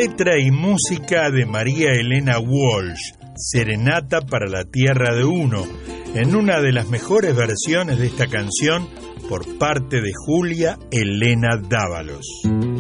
Letra y música de María Elena Walsh, Serenata para la Tierra de Uno, en una de las mejores versiones de esta canción por parte de Julia Elena Dávalos.